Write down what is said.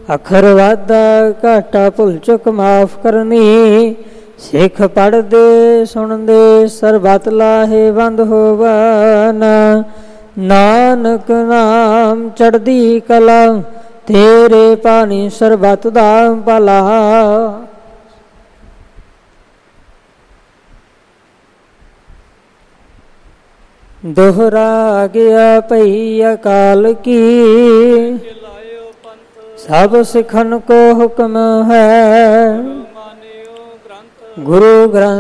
ਅਖਰ ਵਾਧਾ ਘਾਟਾ ਭੁੱਲ ਚੁੱਕ ਮਾਫ ਕਰਨੀ। ਸਿੱਖ ਪੜ੍ਹਦੇ ਸੁਣਦੇ ਸਰਬਤ ਲਾਹੇ ਬੰਦ ਹੋਵਨ। ਨਾਨਕ ਨਾਮ ਚੜ੍ਹਦੀ ਕਲਾ ਤੇਰੇ ਪਾਣੀ ਸਰਬਤ ਦਾ ਭਲਾ। ਦੋਹਰਾ ਗਿਆ ਭਈ ਅਕਾਲ ਕੀ। ਸਭ ਸਿੱਖਨ ਕੋ ਹੁਕਮ ਹੈ। ਗੁਰੂ ਗ੍ਰੰਥ